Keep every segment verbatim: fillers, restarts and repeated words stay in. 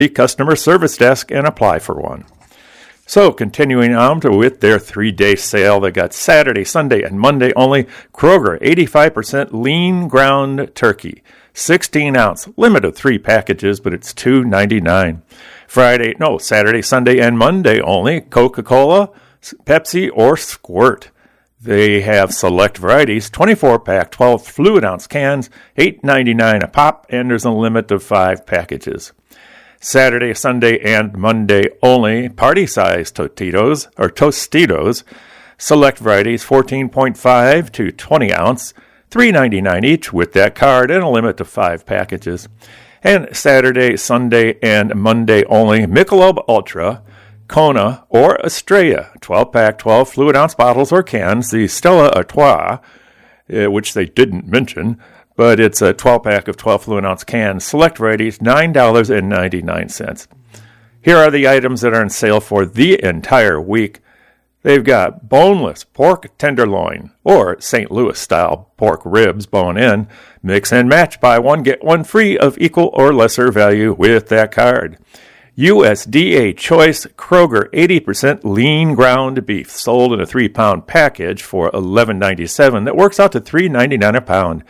the customer service desk and apply for one. So, continuing on to with their three-day sale, they got Saturday, Sunday, and Monday only. Kroger, eighty-five percent lean ground turkey, sixteen ounce, limit of three packages, but it's two ninety-nine. Friday, no, Saturday, Sunday, and Monday only. Coca-Cola, Pepsi, or Squirt. They have select varieties, twenty-four pack, twelve fluid ounce cans, eight ninety-nine a pop, and there's a limit of five packages. Saturday, Sunday, and Monday only, party-size Tostitos, or Tostitos, select varieties, fourteen point five to twenty ounce, three ninety-nine each with that card, and a limit of five packages. And Saturday, Sunday, and Monday only, Michelob Ultra, Kona, or Estrella, twelve pack, twelve fluid ounce bottles or cans, the Stella Artois, uh, which they didn't mention, but it's a twelve pack of twelve fluid ounce cans. Select varieties, nine ninety-nine. Here are the items that are on sale for the entire week. They've got boneless pork tenderloin or Saint Louis-style pork ribs bone-in. Mix and match, buy one, get one free of equal or lesser value with that card. U S D A Choice Kroger eighty percent lean ground beef sold in a three-pound package for eleven ninety-seven. That works out to three ninety-nine a pound.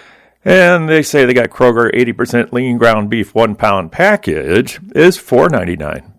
And they say they got Kroger eighty percent lean ground beef one-pound package is four ninety-nine.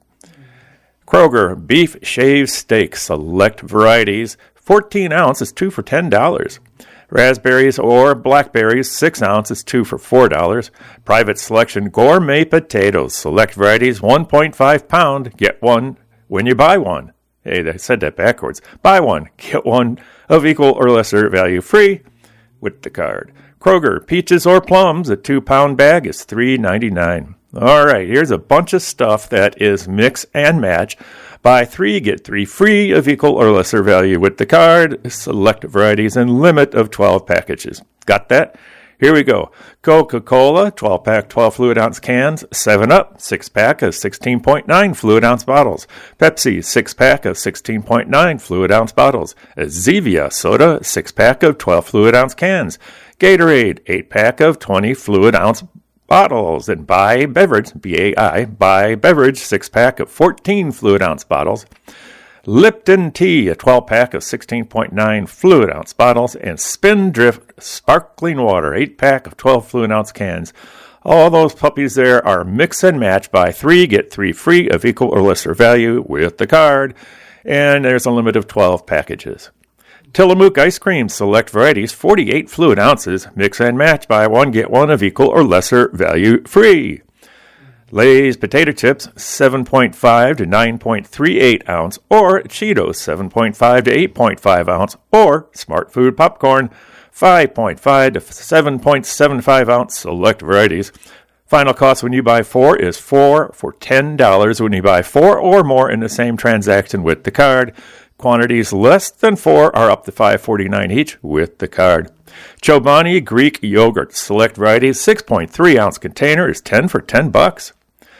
Kroger beef shaved steak select varieties, fourteen ounce is two for ten dollars. Raspberries or blackberries, six ounce is two for four dollars. Private Selection gourmet potatoes select varieties, one point five pound, get one when you buy one. Hey, they said that backwards. Buy one, get one of equal or lesser value free with the card. Kroger, peaches or plums, a two-pound bag is three ninety-nine. All right, here's a bunch of stuff that is mix and match. Buy three, get three free of equal or lesser value with the card. Select varieties and limit of twelve packages. Got that? Here we go. Coca-Cola, twelve pack, twelve fluid ounce cans. seven up, six pack of sixteen point nine fluid ounce bottles. Pepsi, six pack of sixteen point nine fluid ounce bottles. Zevia soda, six pack of twelve fluid ounce cans. Gatorade, eight pack of twenty fluid ounce bottles. And Bai Beverage, B A I, Bai Beverage, six pack of fourteen fluid ounce bottles. Lipton Tea, a twelve pack of sixteen point nine fluid ounce bottles. And Spindrift Sparkling Water, eight pack of twelve fluid ounce cans. All those puppies there are mix and match. Buy three, get three free of equal or lesser value with the card. And there's a limit of twelve packages. Tillamook ice cream, select varieties, forty-eight fluid ounces, mix and match, buy one, get one of equal or lesser value free. Lay's potato chips, seven point five to nine point three eight ounce, or Cheetos, seven point five to eight point five ounce, or Smart Food popcorn, five point five to seven point seven five ounce, select varieties. Final cost when you buy four is four for ten dollars when you buy four or more in the same transaction with the card. Quantities less than four are up to five forty-nine each with the card. Chobani Greek yogurt, select varieties, six point three ounce container is ten for ten bucks.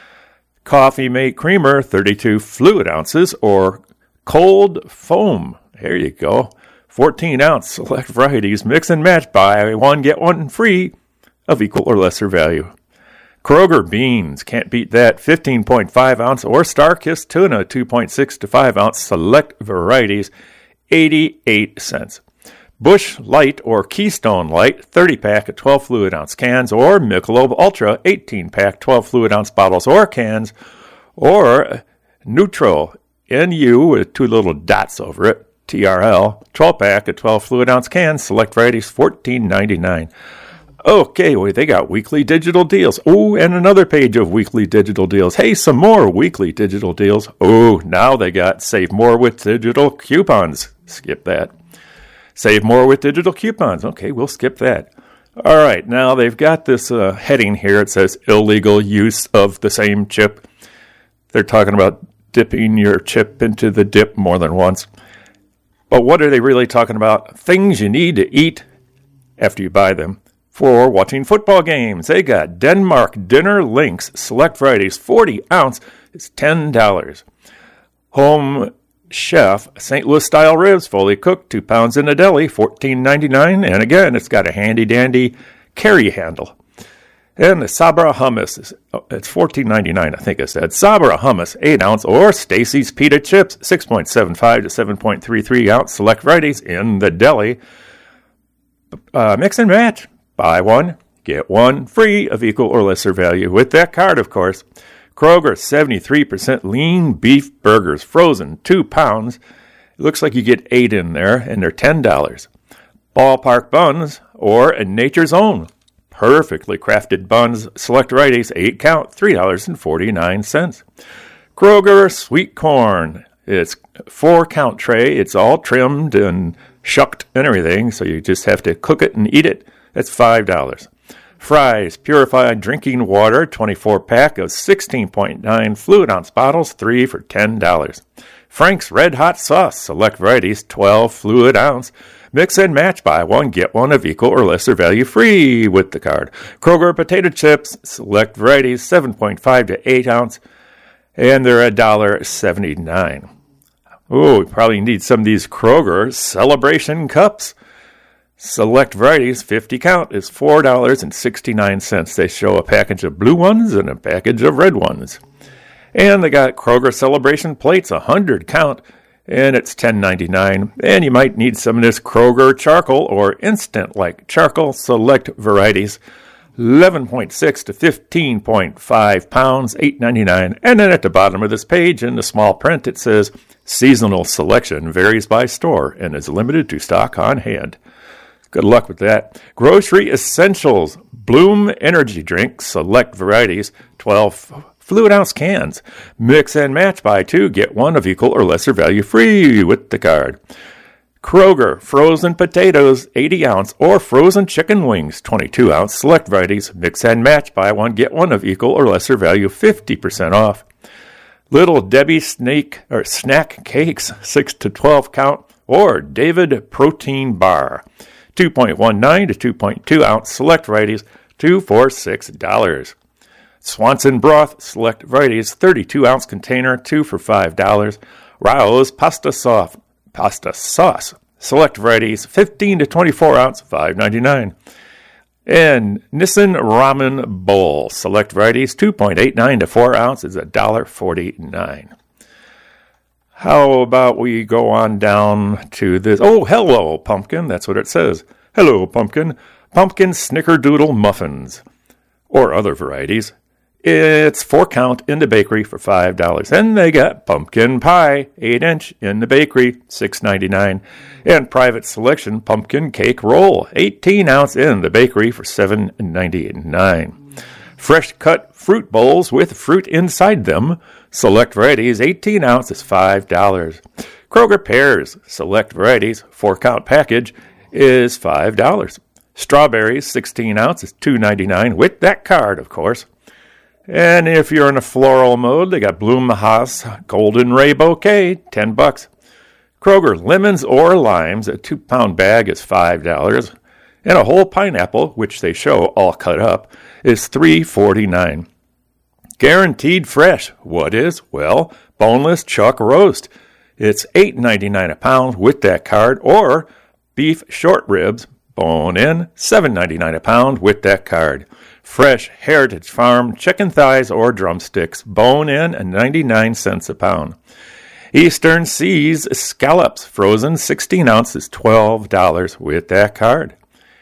Coffee Mate creamer, thirty-two fluid ounces, or cold foam. There you go. fourteen ounce, select varieties, mix and match, buy one, get one free of equal or lesser value. Kroger beans, can't beat that, fifteen point five ounce, or Starkist tuna, two point six to five ounce, select varieties, eighty-eight cents. Busch Light or Keystone Light, thirty pack of twelve fluid ounce cans, or Michelob Ultra, eighteen pack, twelve fluid ounce bottles or cans, or Neutral, N U with two little dots over it, T R L, twelve pack of twelve fluid ounce cans, select varieties, fourteen ninety-nine. Okay, well, they got weekly digital deals. Oh, and another page of weekly digital deals. Hey, some more weekly digital deals. Oh, now they got Save More with Digital Coupons. Skip that. Save More with Digital Coupons. Okay, we'll skip that. All right, now they've got this uh, heading here. It says illegal use of the same chip. They're talking about dipping your chip into the dip more than once. But what are they really talking about? Things you need to eat after you buy them. For watching football games, they got Denmark Dinner Links, select varieties, forty ounce, is ten dollars. Home Chef Saint Louis-style ribs, fully cooked, two pounds in a deli, fourteen ninety-nine. And again, it's got a handy-dandy carry handle. And the Sabra hummus, is, oh, it's fourteen ninety-nine, I think I said. Sabra hummus, eight ounce, or Stacy's pita chips, six point seven five to seven point three three ounce select varieties in the deli. Uh, mix and match. Buy one, get one free of equal or lesser value with that card, of course. Kroger, seventy-three percent lean beef burgers, frozen, two pounds. It looks like you get eight in there, and they're ten dollars. Ballpark buns, or a Nature's Own. Perfectly crafted buns, select varieties, eight count, three dollars and forty-nine cents. Kroger sweet corn. It's four count tray. It's all trimmed and shucked and everything, so you just have to cook it and eat it. That's five dollars. Fry's purified drinking water, twenty-four pack of sixteen point nine fluid ounce bottles, three for ten dollars. Frank's Red Hot Sauce, select varieties, twelve fluid ounce. Mix and match, buy one, get one of equal or lesser value free with the card. Kroger potato chips, select varieties, seven point five to eight ounce, and they're one dollar and seventy-nine cents. Oh, we probably need some of these Kroger Celebration Cups. Select varieties, fifty count, is four dollars and sixty-nine cents. They show a package of blue ones and a package of red ones. And they got Kroger Celebration Plates, one hundred count, and it's ten ninety-nine. And you might need some of this Kroger charcoal or instant like charcoal select varieties, eleven point six to fifteen point five pounds, eight ninety-nine. And then at the bottom of this page in the small print it says seasonal selection varies by store and is limited to stock on hand. Good luck with that. Grocery Essentials Bloom Energy Drink select varieties, twelve fluid ounce cans. Mix and match, buy two, get one of equal or lesser value free with the card. Kroger frozen potatoes, eighty ounce, or frozen chicken wings, twenty-two ounce, select varieties. Mix and match, buy one, get one of equal or lesser value, fifty percent off. Little Debbie snake or snack cakes, six to twelve count, or David protein bar, two point one nine to two point two ounce, select varieties, two for six dollars. Swanson broth, select varieties, thirty-two ounce container, two for five dollars. Rao's pasta sauce, pasta sauce, select varieties, fifteen to twenty-four ounce, five ninety-nine. And Nissin ramen bowl, select varieties, two point eight nine to four ounce, is one dollar and forty-nine cents. How about we go on down to this? Oh, hello, pumpkin. That's what it says. Hello, pumpkin. Pumpkin snickerdoodle muffins, or other varieties. It's four count in the bakery for five dollars. And they got pumpkin pie, eight inch in the bakery, six ninety-nine. And private selection pumpkin cake roll, eighteen ounce in the bakery for seven ninety-nine. Fresh cut fruit bowls with fruit inside them, select varieties, eighteen ounce is five dollars. Kroger pears, select varieties, four count package is five dollars. Strawberries, sixteen ounce is two ninety-nine with that card, of course. And if you're in a floral mode, they got Bloom Haas Golden Ray Bouquet, ten bucks. Kroger lemons or limes, a two pound bag is five dollars. And a whole pineapple, which they show all cut up, is three forty-nine. Guaranteed fresh. What is? Well, boneless chuck roast. It's eight ninety-nine a pound with that card, or beef short ribs, bone in, seven ninety-nine a pound with that card. Fresh Heritage Farm chicken thighs or drumsticks, bone in, and ninety-nine cents a pound. Eastern Seas scallops, frozen, sixteen ounces, twelve dollars with that card.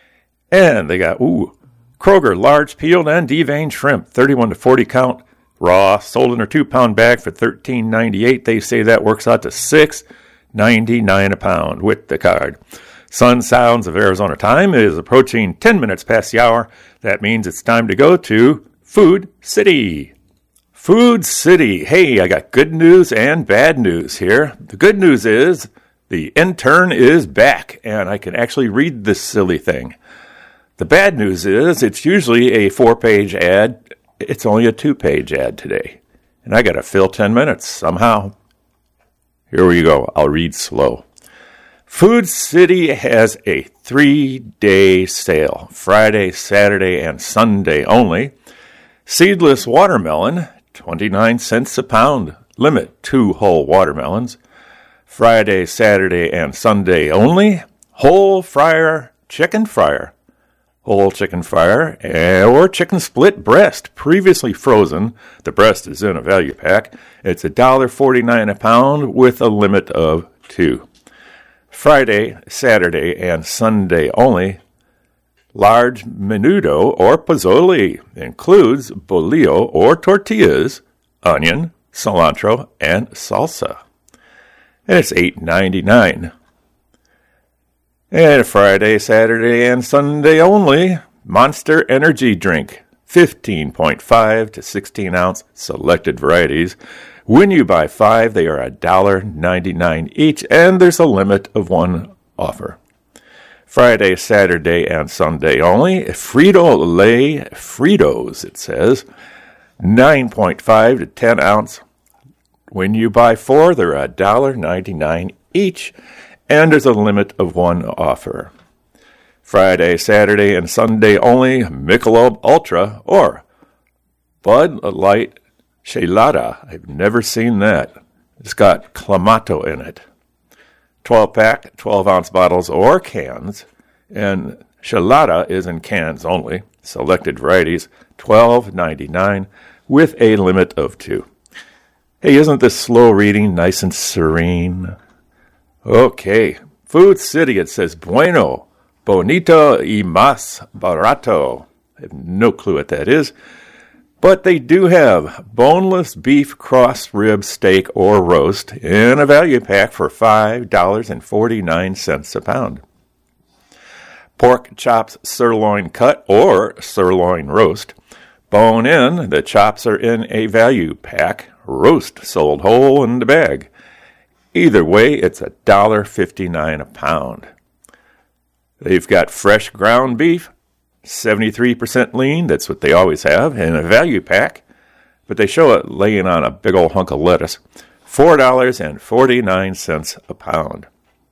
And they got, ooh, Kroger large peeled and deveined shrimp, thirty-one to forty count, raw, sold in a two pound bag for thirteen ninety-eight. They say that works out to six ninety-nine a pound with the card. Sun Sounds of Arizona time is approaching ten minutes past the hour. That means it's time to go to Food City. Food City. Hey, I got good news and bad news here. The good news is the intern is back, and I can actually read this silly thing. The bad news is it's usually a four-page ad. It's only a two-page ad today, and I got to fill ten minutes somehow. Here we go. I'll read slow. Food City has a three-day sale, Friday, Saturday, and Sunday only. Seedless watermelon, twenty-nine cents a pound. Limit two whole watermelons. Friday, Saturday, and Sunday only. Whole fryer chicken fryer, whole chicken fryer, or chicken split breast, previously frozen. The breast is in a value pack. It's one dollar forty-nine a pound with a limit of two. Friday, Saturday, and Sunday only. Large menudo or pozole includes bolillo or tortillas, onion, cilantro, and salsa. And it's eight ninety-nine. And Friday, Saturday, and Sunday only, Monster Energy Drink, fifteen point five to sixteen ounce selected varieties. When you buy five, they are one dollar ninety-nine each, and there's a limit of one offer. Friday, Saturday, and Sunday only, Frito-Lay Fritos, it says, nine point five to ten ounce. When you buy four, they're one dollar ninety-nine each, and there's a limit of one offer. Friday, Saturday, and Sunday only, Michelob Ultra or Bud Light Chelada. I've never seen that. It's got Clamato in it. twelve-pack, twelve-ounce bottles or cans, and Chelada is in cans only. Selected varieties, twelve ninety-nine with a limit of two. Hey, isn't this slow reading nice and serene? Okay, Food City, it says bueno, bonito y más barato. I have no clue what that is. But they do have boneless beef cross rib steak or roast in a value pack for five dollars and forty-nine cents a pound. Pork chops sirloin cut or sirloin roast. Bone in, the chops are in a value pack. Roast sold whole in the bag. Either way, it's one dollar fifty-nine a pound. They've got fresh ground beef, seventy-three percent lean, that's what they always have, in a value pack, but they show it laying on a big old hunk of lettuce, four dollars and forty-nine cents a pound.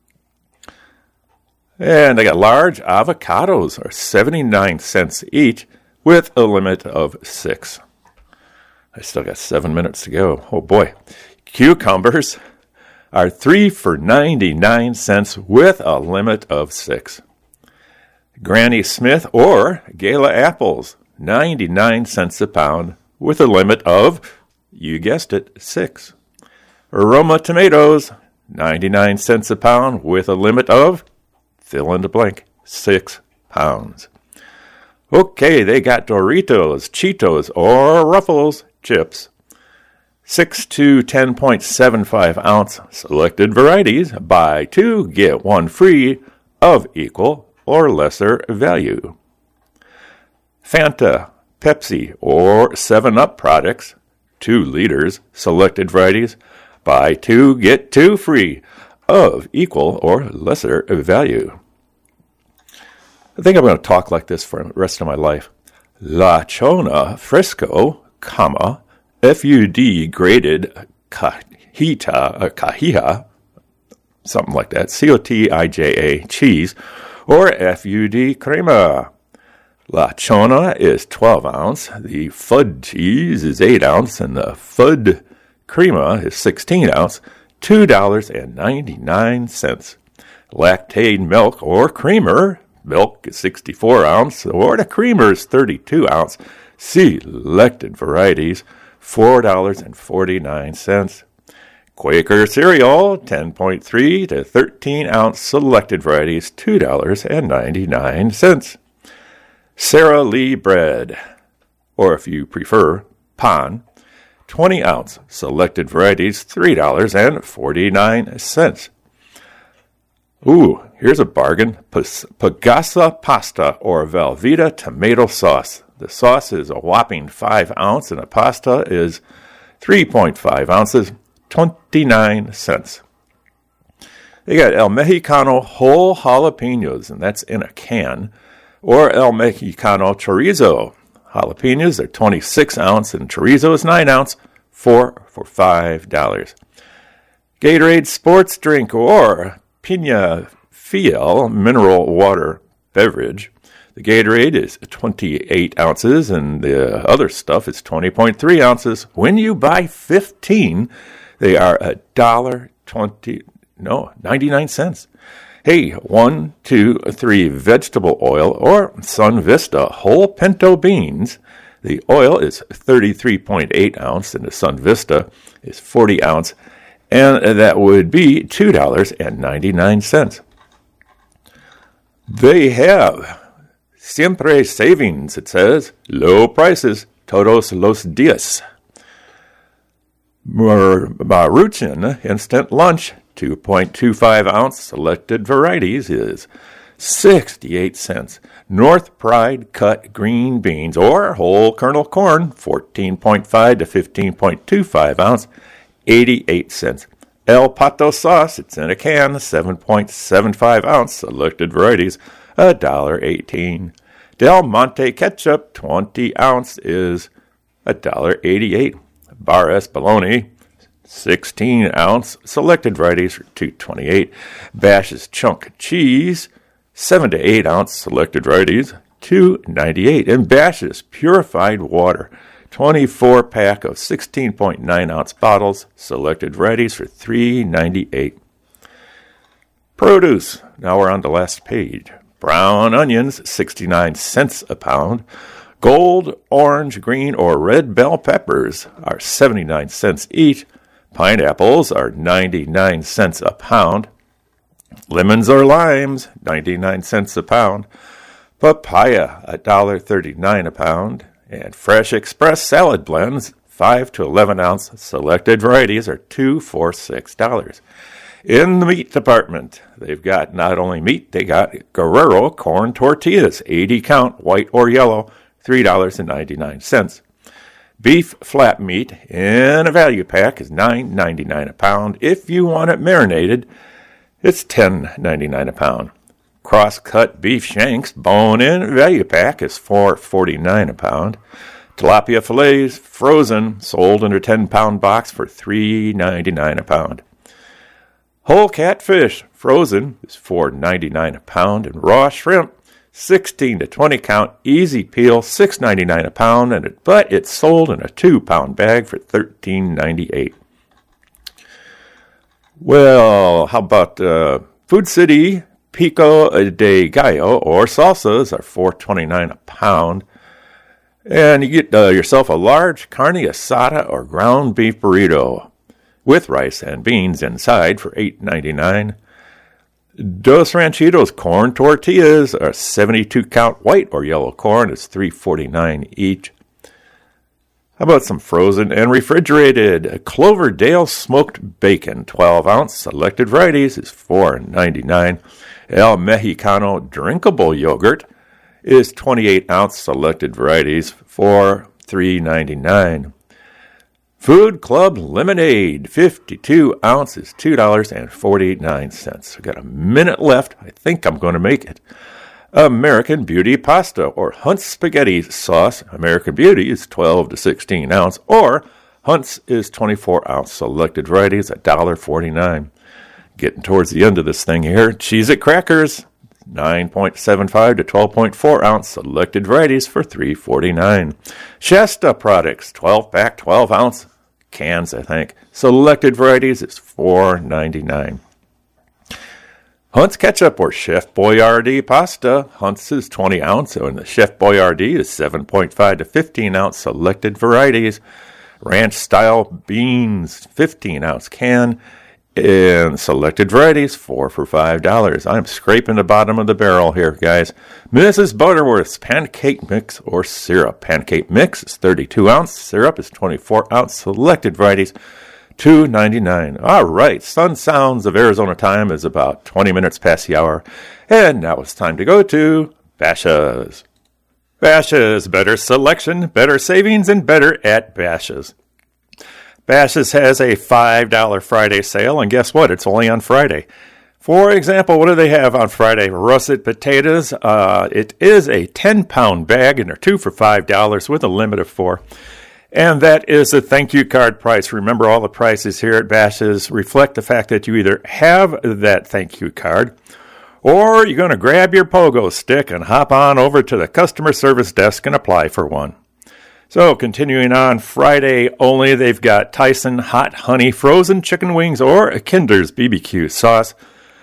And they got large avocados, or seventy-nine cents each, with a limit of six. I still got seven minutes to go. Oh boy. Cucumbers are three for ninety-nine cents with a limit of six. Granny Smith or Gala apples, ninety-nine cents a pound with a limit of, you guessed it, six. Roma tomatoes, ninety-nine cents a pound with a limit of, fill in the blank, six pounds. Okay, they got Doritos, Cheetos, or Ruffles chips. six to ten point seven five ounce selected varieties. Buy two, get one free of equal or lesser value. Fanta, Pepsi, or seven up products, two liters, selected varieties. Buy two, get two free of equal or lesser value. I think I'm going to talk like this for the rest of my life. La Chona Fresco, comma, F U D graded cajita, uh, cajilla, something like that, C O T I J A, cheese, or F U D crema. La Chona is twelve ounce, the Fud cheese is eight ounce, and the Fud crema is sixteen ounce, two dollars and ninety-nine cents. Lactate milk or creamer, milk is sixty-four ounce, or the creamer is thirty-two ounce. Selected varieties, four dollars and forty-nine cents. Quaker cereal, ten point three to thirteen ounce, selected varieties, two dollars and ninety-nine cents. Sara Lee bread, or if you prefer, pan, twenty ounce, selected varieties, three dollars and forty-nine cents. Ooh, here's a bargain. Pagasa pasta or Velveeta tomato sauce. The sauce is a whopping five ounce, and the pasta is three point five ounces, twenty-nine cents. They got El Mexicano whole jalapenos, and that's in a can, or El Mexicano chorizo. Jalapenos are twenty-six ounce, and chorizo is nine ounce, four for five dollars. Gatorade sports drink or Pina Fiel mineral water beverage. The Gatorade is twenty-eight ounces, and the other stuff is twenty point three ounces. When you buy fifteen, they are a dollar twenty. No, ninety-nine cents. Hey, one, two, three vegetable oil or Sun Vista whole pinto beans. The oil is thirty-three point eight ounce and the Sun Vista is forty ounce, and that would be two dollars and ninety-nine cents. They have Siempre Savings, it says. Low prices, todos los días. Maruchan Instant Lunch, two point two five ounce selected varieties is sixty-eight cents. North Pride cut green beans or whole kernel corn, fourteen point five to fifteen point two five ounce, eighty-eight cents. El Pato sauce, it's in a can, seven point seven five ounce selected varieties, one dollar eighteen. Del Monte ketchup, twenty ounce is one dollar eighty-eight. Bar S bologna, sixteen ounce selected varieties for two dollars and twenty-eight cents. Bash's chunk cheese, seven to eight ounce selected varieties, two dollars and ninety-eight cents. And Bash's purified water, twenty-four pack of sixteen point nine ounce bottles, selected varieties for three dollars and ninety-eight cents. Produce, now we're on the last page. Brown onions, sixty-nine cents a pound. Gold, orange, green, or red bell peppers are seventy-nine cents each. Pineapples are ninety-nine cents a pound. Lemons or limes, ninety-nine cents a pound. Papaya, one dollar thirty-nine a pound. And Fresh Express salad blends, five to eleven ounce selected varieties, are two dollars for six dollars. In the meat department, they've got not only meat, they got Guerrero corn tortillas, eighty count, white or yellow, three dollars and ninety-nine cents. Beef flat meat in a value pack is nine dollars and ninety-nine cents a pound. If you want it marinated, it's ten dollars and ninety-nine cents a pound. Cross-cut beef shanks bone-in value pack is four dollars and forty-nine cents a pound. Tilapia fillets frozen sold in a ten-pound box for three dollars and ninety-nine cents a pound. Whole catfish frozen is four dollars and ninety-nine cents a pound. And raw shrimp, sixteen to twenty count, easy peel, six dollars and ninety-nine cents a pound, and it, but it's sold in a two-pound bag for thirteen dollars and ninety-eight cents. Well, how about uh, Food City Pico de Gallo or salsas are four dollars and twenty-nine cents a pound. And you get uh, yourself a large carne asada or ground beef burrito with rice and beans inside for eight dollars and ninety-nine cents. Dos Ranchitos corn tortillas are seventy-two count white or yellow corn. It's three dollars and forty-nine cents each. How about some frozen and refrigerated Cloverdale smoked bacon, twelve ounce selected varieties is four dollars and ninety-nine cents. El Mexicano drinkable yogurt is twenty-eight ounce selected varieties for three dollars and ninety-nine cents. Food Club lemonade, fifty-two ounces, two dollars and forty-nine cents. We've got a minute left. I think I'm going to make it. American Beauty pasta or Hunt's spaghetti sauce. American Beauty is twelve to sixteen ounce, or Hunt's is twenty-four ounce selected varieties, one dollar forty-nine cents. Getting towards the end of this thing here. Cheez-It crackers, nine point seven five to twelve point four ounce selected varieties for three dollars and forty-nine cents. Shasta products, twelve pack, twelve ounce cans, I think. Selected varieties is four dollars and ninety-nine cents. Hunt's ketchup or Chef Boyardee pasta. Hunt's is twenty ounce, and the Chef Boyardee is seven point five to fifteen ounce selected varieties. Ranch style beans, fifteen ounce can. And selected varieties, four for five dollars. I'm scraping the bottom of the barrel here, guys. Missus Butterworth's pancake mix or syrup. Pancake mix is thirty-two ounce. Syrup is twenty-four ounce. Selected varieties, two dollars and ninety-nine cents. All right, Sun Sounds of Arizona time is about twenty minutes past the hour. And now it's time to go to Bashas'. Bashas', better selection, better savings, and better at Bashas'. Bashas' has a five dollar Friday sale, and guess what? It's only on Friday. For example, what do they have on Friday? Russet potatoes. Uh, it is a ten-pound bag, and they're two for five dollars with a limit of four. And that is a thank you card price. Remember, all the prices here at Bashas' reflect the fact that you either have that thank you card, or you're going to grab your pogo stick and hop on over to the customer service desk and apply for one. So, continuing on, Friday only, they've got Tyson Hot Honey Frozen Chicken Wings or a Kinder's B B Q Sauce.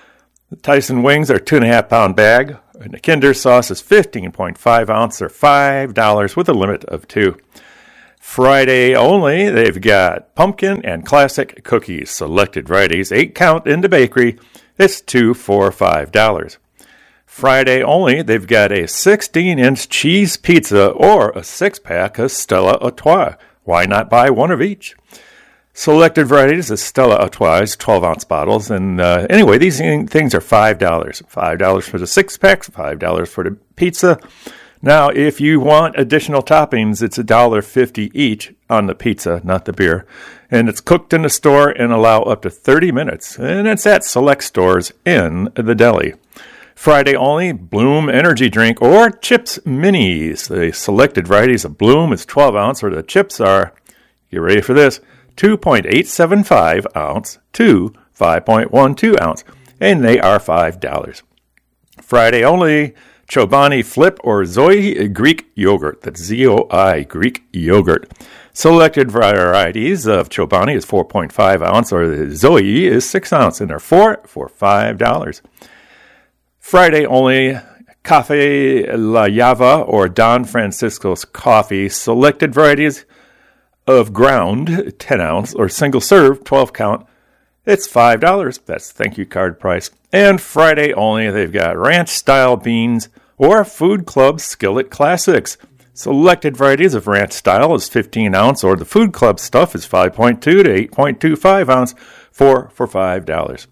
The Tyson wings are two and a half pound bag, and the Kinder sauce is fifteen point five ounce or five dollars with a limit of two. Friday only, they've got pumpkin and classic cookies, selected varieties, eight count in the bakery. It's two for five dollars. Friday only, they've got a sixteen inch cheese pizza or a six pack of Stella Artois. Why not buy one of each? Selected varieties of Stella Artois, twelve ounce bottles. And uh, anyway, these things are five dollars. five dollars for the six packs, five dollars for the pizza. Now, if you want additional toppings, it's one dollar fifty each on the pizza, not the beer. And it's cooked in the store and allow up to thirty minutes. And it's at select stores in the deli. Friday only, Bloom Energy Drink or Chips Minis. The selected varieties of Bloom is twelve ounce, or the chips are, get ready for this, two point eight seven five ounce to five point one two ounce, and they are five dollars. Friday only, Chobani Flip or Zoe Greek Yogurt. That's Z O I, Greek Yogurt. Selected varieties of Chobani is four point five ounce, or the Zoe is six ounce, and they're four for five dollars. Friday only, Cafe La Java or Don Francisco's Coffee. Selected varieties of ground, ten ounce, or single serve, twelve count. It's five dollars. That's thank you card price. And Friday only, they've got ranch-style beans or Food Club Skillet Classics. Selected varieties of ranch style is fifteen ounce, or the Food Club stuff is five point two to eight point two five ounce, four for five dollars.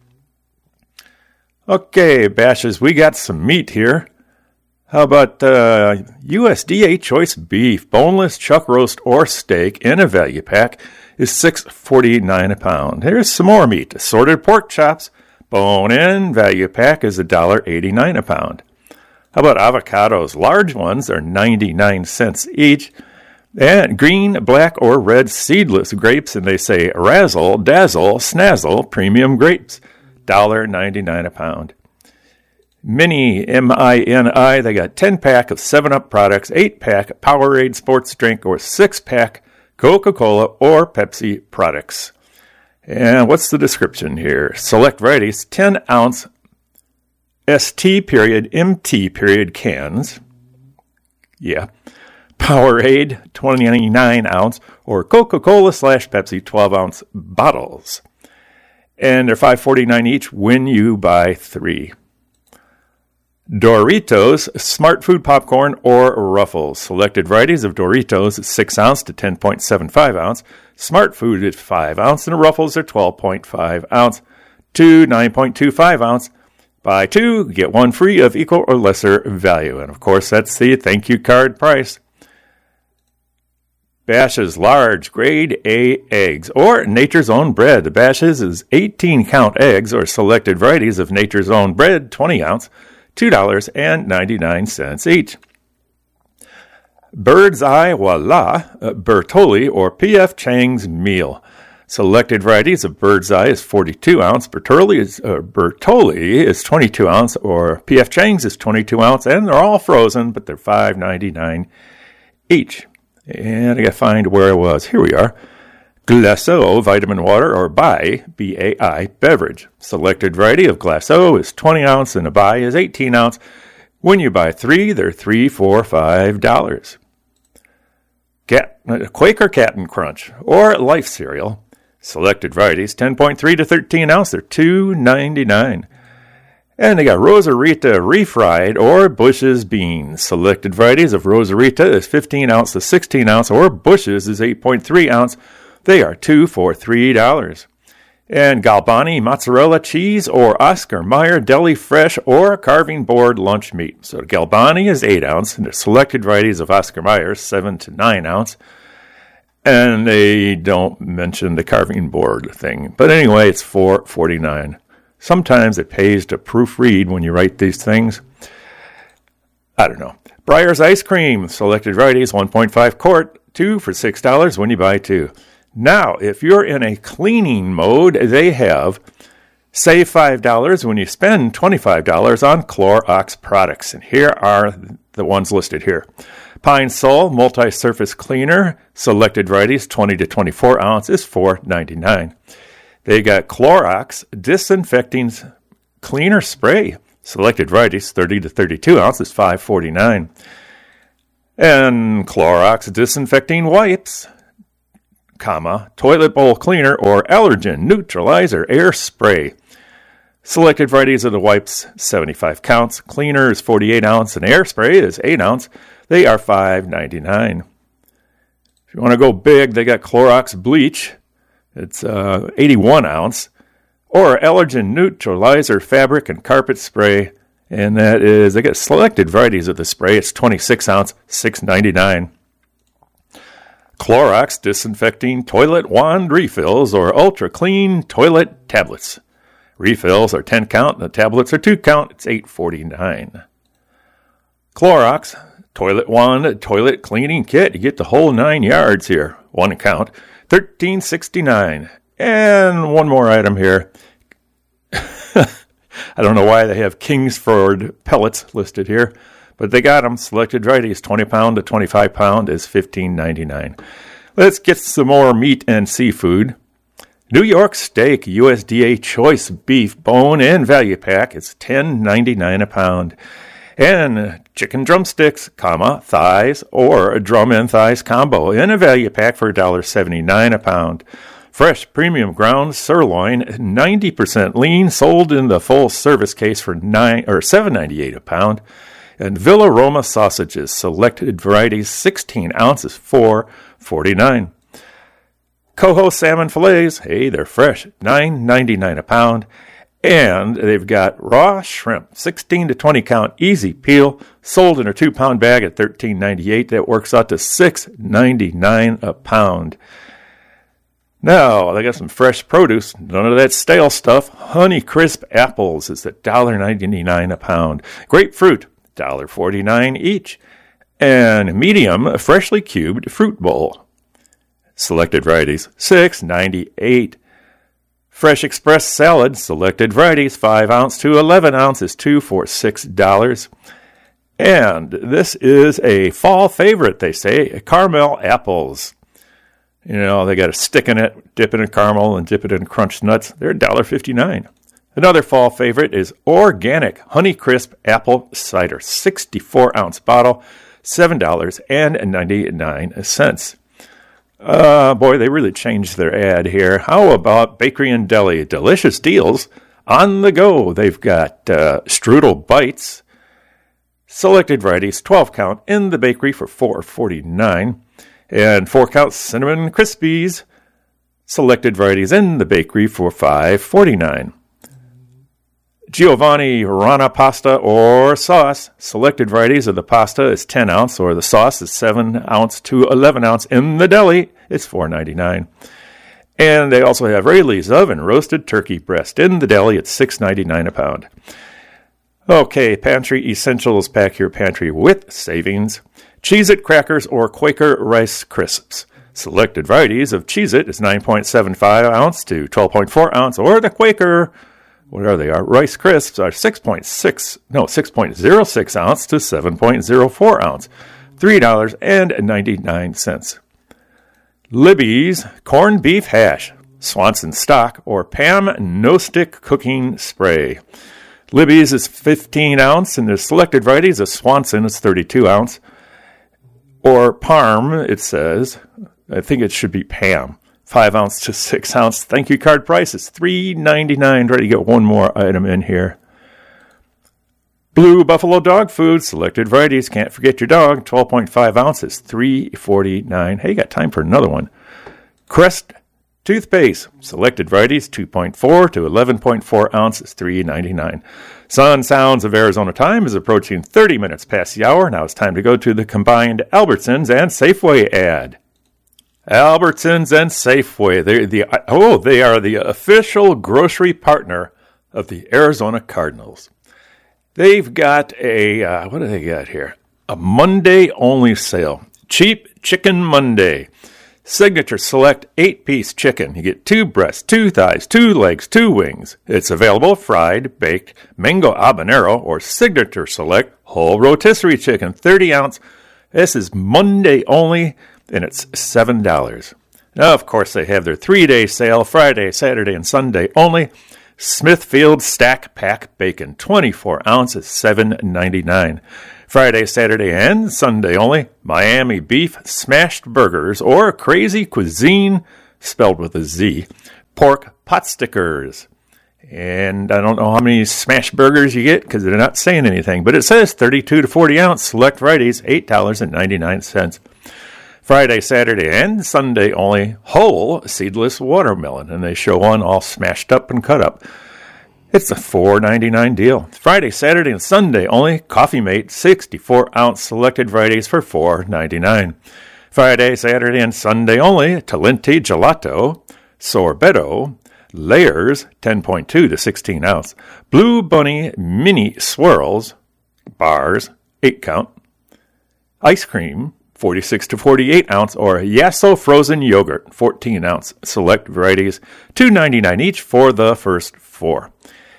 Okay, Bashes, we got some meat here. How about uh, U S D A choice beef, boneless chuck roast or steak in a value pack is six forty-nine a pound. Here's some more meat. Assorted pork chops, bone in, value pack is one dollar eighty-nine a pound. How about avocados? Large ones are ninety-nine cents each. And green, black, or red seedless grapes, and they say razzle, dazzle, snazzle, premium grapes, one dollar ninety-nine a pound. Mini, M I N I, they got ten pack of seven up products, eight pack Powerade sports drink, or six pack Coca-Cola or Pepsi products. And what's the description here? Select varieties, ten ounce S T period, M T period cans. Yeah. Powerade, twenty-nine ounce, or Coca-Cola slash Pepsi, twelve ounce bottles. And they're five forty-nine each when you buy three. Doritos, Smart Food Popcorn or Ruffles. Selected varieties of Doritos is six ounce to ten point seven five ounce. Smart Food is five ounce, and the Ruffles are twelve point five ounce to nine point two five ounce. Buy two, get one free of equal or lesser value. And of course, that's the thank you card price. Bash's large grade A eggs or Nature's Own bread. The Bash's is eighteen count eggs or selected varieties of Nature's Own bread, twenty ounce, two dollars ninety-nine each. Bird's Eye Voila, uh, Bertolli or P F Chang's meal. Selected varieties of Bird's Eye is forty-two ounce, Bertolli is, uh, Bertolli is twenty-two ounce, or P F Chang's is twenty-two ounce, and they're all frozen, but they're five ninety-nine each. And I gotta find where I was. Here we are. Glaceau vitamin water or Bai, B A I, beverage. Selected variety of Glaceau is twenty ounce and a Bai is eighteen ounce. When you buy three, they're three, four, five dollars. Cat, Quaker Captain Crunch or Life cereal. Selected varieties, ten point three to thirteen ounce, they're two ninety-nine. And they got Rosarita refried or Bush's beans. Selected varieties of Rosarita is fifteen ounce to sixteen ounce, or Bush's is eight point three ounce. They are two for three dollars. And Galbani mozzarella cheese or Oscar Mayer deli fresh or carving board lunch meat. So Galbani is eight ounce, and the selected varieties of Oscar Mayer seven to nine ounce. And they don't mention the carving board thing. But anyway, it's four forty-nine. Sometimes it pays to proofread when you write these things. I don't know. Breyer's ice cream, selected varieties, one point five quart, two for six dollars when you buy two. Now, if you're in a cleaning mode, they have save five dollars when you spend twenty-five dollars on Clorox products. And here are the ones listed here. Pine Sol multi-surface cleaner, selected varieties, twenty to twenty-four ounce is four ninety-nine. They got Clorox disinfecting Cleaner Spray. Selected varieties, thirty to thirty-two ounces, five forty-nine. And Clorox Disinfecting Wipes, comma, Toilet Bowl Cleaner or Allergen Neutralizer Air Spray. Selected varieties of the wipes, seventy-five counts. Cleaner is forty-eight ounce, and air spray is eight ounce. They are five ninety-nine. If you want to go big, they got Clorox Bleach. It's uh, eighty-one ounce. Or Allergen Neutralizer Fabric and Carpet Spray. And that is, they got selected varieties of the spray. It's twenty-six ounce, six ninety-nine. Clorox Disinfecting Toilet Wand Refills or Ultra Clean Toilet Tablets. Refills are ten count, and the tablets are two count. It's eight forty-nine. Clorox Toilet Wand Toilet Cleaning Kit. You get the whole nine yards here. One count. thirteen sixty-nine. And one more item here. I don't know why they have Kingsford pellets listed here, but they got them. Selected varieties, twenty pound to twenty-five pound is fifteen ninety-nine. Let's get some more meat and seafood. New York Steak U S D A Choice Beef Bone and Value Pack is ten ninety-nine a pound. And chicken drumsticks, comma, thighs, or a drum and thighs combo in a value pack for one seventy-nine a pound. Fresh premium ground sirloin, ninety percent lean, sold in the full service case for nine or seven ninety-eight a pound. And Villa Roma sausages, selected varieties, sixteen ounces, four forty-nine. Coho salmon fillets, hey, they're fresh, nine ninety-nine a pound. And they've got raw shrimp, sixteen to twenty count, easy peel, sold in a two pound bag at thirteen ninety-eight. That works out to six ninety-nine a pound. Now, they got some fresh produce, none of that stale stuff. Honey Crisp apples is at one ninety-nine a pound. Grapefruit, one forty-nine each. And medium, freshly cubed fruit bowl. Selected varieties, six ninety-eight. Fresh Express salad, selected varieties, five ounce to eleven ounce is two for six dollars. And this is a fall favorite, they say, caramel apples. You know, they got a stick in it, dip it in caramel and dip it in crunched nuts. They're one fifty-nine. Another fall favorite is organic Honey Crisp apple cider, sixty-four ounce bottle, seven ninety-nine. Uh, boy, they really changed their ad here. How about Bakery and Deli? Delicious deals on the go. They've got uh, strudel bites, selected varieties, twelve count in the bakery for four forty-nine, and four count cinnamon crispies, selected varieties in the bakery for five forty-nine. Giovanni Rana pasta or sauce. Selected varieties of the pasta is ten ounce, or the sauce is seven ounce to eleven ounce in the deli. It's four ninety-nine. And they also have Rayleigh's oven roasted turkey breast in the deli. It's six ninety-nine a pound. Okay, Pantry Essentials. Pack your pantry with savings. Cheez-It crackers or Quaker Rice Crisps. Selected varieties of Cheez-It is nine point seven five ounce to twelve point four ounce, or the Quaker, what are they? Are Rice Crisps are six point six, no, six point zero six ounce to seven point zero four ounce, three ninety-nine. Libby's Corned Beef Hash, Swanson Stock, or Pam No Stick Cooking Spray. Libby's is fifteen ounce, and the selected varieties of Swanson is thirty-two ounce. Or Parm, it says, I think it should be Pam, five ounce to six ounce. Thank you card price is three ninety-nine. Ready to get one more item in here. Blue Buffalo Dog Food, selected varieties. Can't forget your dog. twelve point five ounces, three forty-nine. Hey, you got time for another one. Crest Toothpaste, selected varieties. two point four to eleven point four ounces, three ninety-nine. Sun Sounds of Arizona time is approaching thirty minutes past the hour. Now it's time to go to the combined Albertsons and Safeway ad. Albertsons and Safeway. They the oh they are the official grocery partner of the Arizona Cardinals. They've got a uh, what do they got here? A Monday only sale. Cheap Chicken Monday. Signature Select eight-piece chicken. You get two breasts, two thighs, two legs, two wings. It's available fried, baked, mango habanero, or Signature Select whole rotisserie chicken, thirty ounce. This is Monday only, and it's seven dollars. Now, of course, they have their three-day sale, Friday, Saturday, and Sunday only. Smithfield Stack Pack Bacon, twenty-four ounces, seven ninety-nine. Friday, Saturday, and Sunday only, Miami Beef Smashed Burgers or Crazy Cuisine, spelled with a Z, pork pot stickers. And I don't know how many smash burgers you get because they're not saying anything, but it says thirty-two to forty ounce, select varieties, eight dollars and ninety-nine cents. Friday, Saturday, and Sunday only, whole seedless watermelon, and they show one all smashed up and cut up. It's a four ninety-nine deal. Friday, Saturday, and Sunday only, Coffee Mate, sixty-four ounce selected varieties for four ninety-nine. Friday, Saturday, and Sunday only, Talenti Gelato, Sorbetto, Layers, ten point two to sixteen ounce. Blue Bunny Mini Swirls, bars, eight count. Ice Cream, forty-six to forty-eight ounce, or Yasso Frozen Yogurt, fourteen ounce. Select varieties, two ninety-nine each for the first four.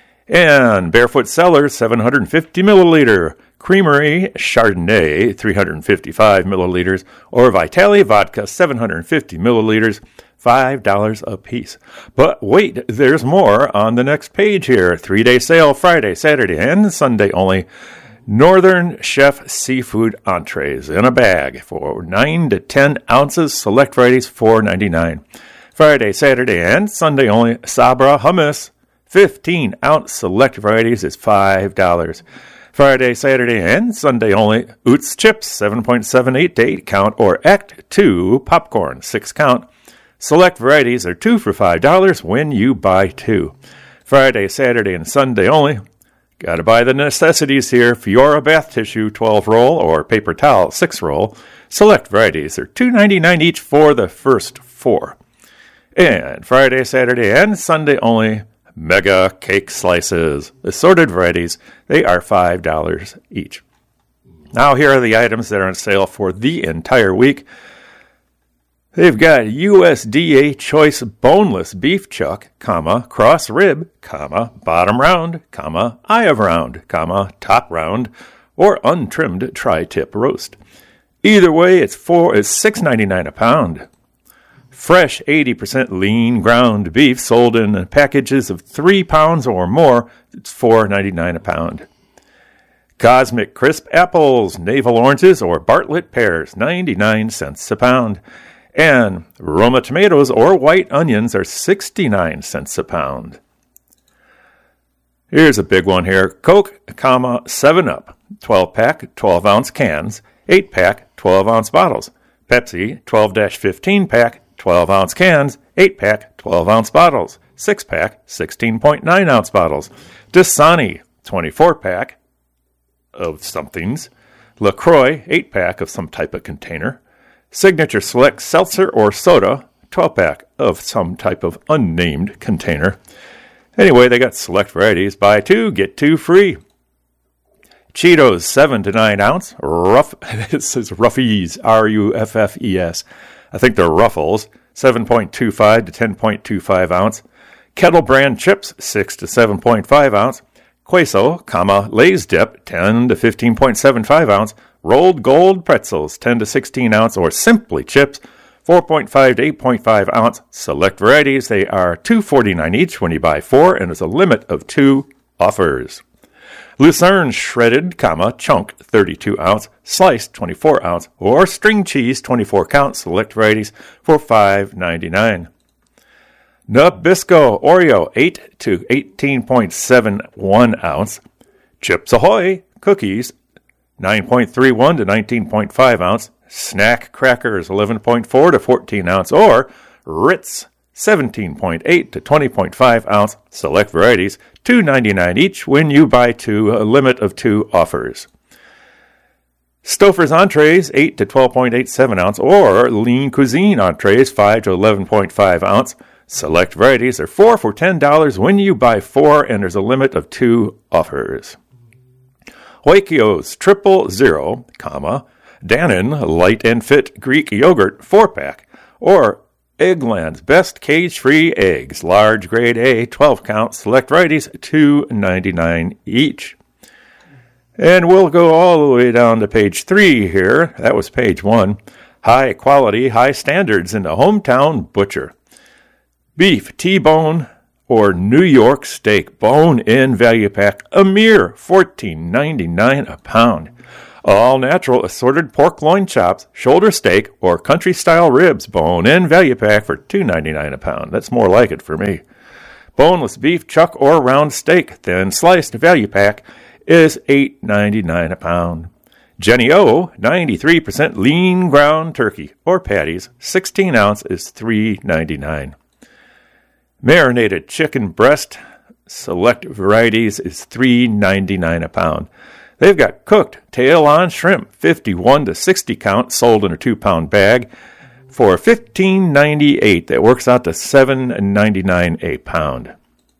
And Barefoot Cellars, seven hundred fifty milliliter. Creamery Chardonnay, three hundred fifty-five milliliters, or Vitali Vodka, seven hundred fifty milliliters, five dollars a piece. But wait, there's more on the next page here. Three-day sale, Friday, Saturday, and Sunday only. Northern Chef Seafood Entrees in a bag for nine to ten ounces. Select varieties, four ninety-nine. Friday, Saturday, and Sunday only. Sabra Hummus, fifteen ounce. Select varieties is five dollars. Friday, Saturday, and Sunday only. Utz Chips, seven point seven eight to eight count, or Act two Popcorn, six count. Select varieties are two for five dollars when you buy two. Friday, Saturday, and Sunday only. Got to buy the necessities here. Fiora bath tissue, twelve roll, or paper towel, six roll. Select varieties are two ninety-nine each for the first four. And Friday, Saturday, and Sunday only, mega cake slices. Assorted varieties, they are five dollars each. Now here are the items that are on sale for the entire week. They've got U S D A Choice Boneless Beef Chuck, comma, cross rib, comma, bottom round, comma, eye of round, comma, top round, or untrimmed tri-tip roast. Either way, it's four it's six ninety-nine a pound. Fresh eighty percent lean ground beef sold in packages of three pounds or more. It's four ninety-nine a pound. Cosmic Crisp apples, navel oranges, or Bartlett pears, ninety-nine cents a pound. And Roma tomatoes or white onions are sixty-nine cents a pound. Here's a big one here. Coke, comma, seven up, twelve pack, twelve ounce cans, eight pack, twelve ounce bottles. Pepsi, twelve to fifteen pack, twelve ounce cans, eight pack, twelve ounce bottles. six pack, sixteen point nine ounce bottles. Dasani, twenty-four pack of somethings. LaCroix, eight pack of some type of container. Signature Select Seltzer or Soda, twelve pack of some type of unnamed container. Anyway, they got select varieties. Buy two, get two free. Cheetos, seven to nine ounce. Rough, it says Ruffies, R U F F E S. I think they're Ruffles, seven point two five to ten point two five ounce. Kettle Brand Chips, six to seven point five ounce. Queso, comma, Lay's Dip, ten to fifteen point seven five ounce. Rolled Gold Pretzels, ten to sixteen ounce, or Simply Chips, four point five to eight point five ounce. Select varieties, they are two forty-nine each when you buy four, and there's a limit of two offers. Lucerne Shredded, comma, Chunk, thirty-two ounce, Sliced, twenty-four ounce, or String Cheese, twenty-four count. Select varieties for five ninety-nine. Nabisco Oreo, eight to eighteen point seven one ounce. Chips Ahoy Cookies, nine point three one to nineteen point five ounce. Snack Crackers, eleven point four to fourteen ounce. Or Ritz, seventeen point eight to twenty point five ounce. Select varieties, two ninety-nine each when you buy two, a limit of two offers. Stouffer's Entrees, eight to twelve point eight seven ounce. Or Lean Cuisine Entrees, five to eleven point five ounce. Select varieties are four for ten dollars when you buy four, and there's a limit of two offers. Oikos Triple Zero, comma, Dannon Light and Fit Greek Yogurt four pack, or Eggland's Best Cage-Free Eggs, large grade A, twelve count, select varieties, two ninety-nine each. And we'll go all the way down to page three here. That was page one. High quality, high standards in the Hometown Butcher. Beef T-bone or New York steak bone-in value pack, a mere fourteen ninety-nine a pound. All natural assorted pork loin chops, shoulder steak, or country-style ribs bone-in value pack for two ninety-nine a pound. That's more like it for me. Boneless beef, chuck, or round steak, thin sliced value pack is eight ninety-nine a pound. Jenny O, ninety-three percent lean ground turkey or patties, sixteen ounce is three ninety-nine. Marinated chicken breast, select varieties is three ninety-nine a pound. They've got cooked tail-on shrimp, fifty-one to sixty count, sold in a two-pound bag for fifteen ninety-eight. That works out to seven ninety-nine a pound.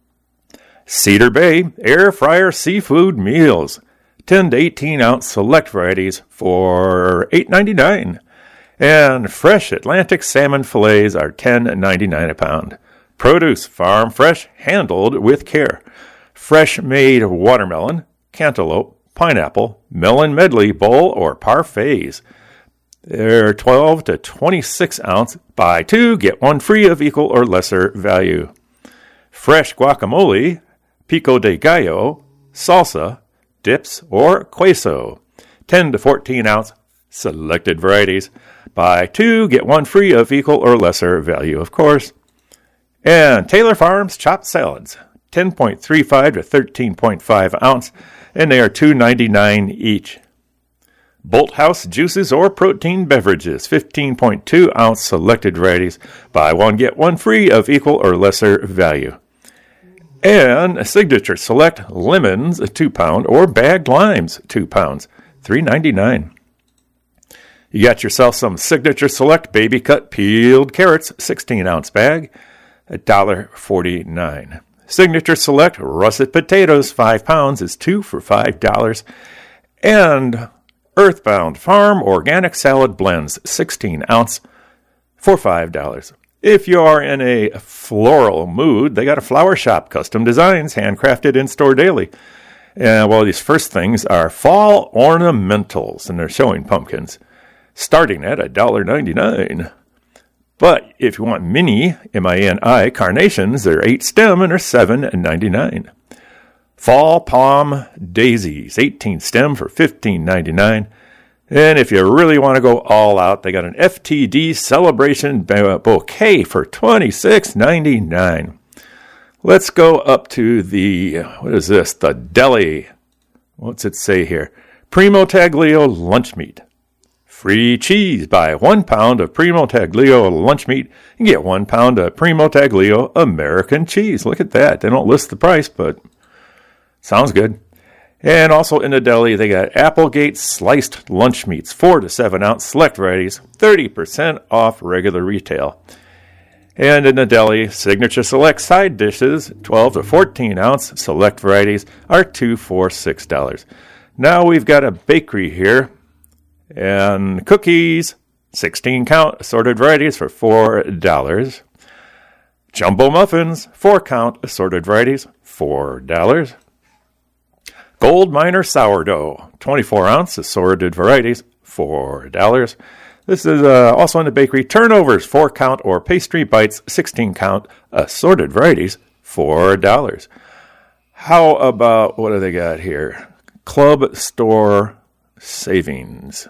Cedar Bay air fryer seafood meals, ten to eighteen ounce select varieties for eight ninety-nine. And fresh Atlantic salmon fillets are ten ninety-nine a pound. Produce farm fresh, handled with care. Fresh made watermelon, cantaloupe, pineapple, melon medley bowl or parfaits. They're twelve to twenty-six ounce. Buy two, get one free of equal or lesser value. Fresh guacamole, pico de gallo, salsa, dips, or queso. ten to fourteen ounce. Selected varieties. Buy two, get one free of equal or lesser value, of course. And Taylor Farms chopped salads, ten point three five to thirteen point five ounce, and they are two ninety-nine each. Bolt House juices or protein beverages, fifteen point two ounce selected varieties. Buy one, get one free of equal or lesser value. And Signature Select lemons, two pound, or bagged limes, two pounds, three ninety-nine. You got yourself some Signature Select baby cut peeled carrots, sixteen ounce bag, one forty-nine. Signature Select russet potatoes, five pounds, is two for five dollars. And Earthbound Farm organic salad blends, sixteen ounce, for five dollars. If you are in a floral mood, they got a flower shop, custom designs, handcrafted in-store daily. And well, these first things are fall ornamentals, and they're showing pumpkins, starting at one ninety-nine. But if you want mini, M I N I, carnations, they're eight stem and they're seven ninety-nine. Fall palm daisies, eighteen stem for fifteen ninety-nine. And if you really want to go all out, they got an F T D celebration bouquet for twenty-six ninety-nine. Let's go up to the, what is this, the deli. What's it say here? Primo Taglio lunch meat. Free cheese. Buy one pound of Primo Taglio lunch meat and get one pound of Primo Taglio American cheese. Look at that. They don't list the price, but sounds good. And also in the deli, they got Applegate sliced lunch meats, four to seven ounce select varieties, thirty percent off regular retail. And in the deli, Signature Select side dishes, twelve to fourteen ounce select varieties, are two for six dollars. Now we've got a bakery here. And cookies, sixteen count, assorted varieties for four dollars. Jumbo muffins, four count, assorted varieties, four dollars. Gold Miner sourdough, twenty-four ounce, assorted varieties, four dollars. This is uh, also in the bakery. Turnovers, four count, or pastry bites, sixteen count, assorted varieties, four dollars. How about, what do they got here? Club store savings.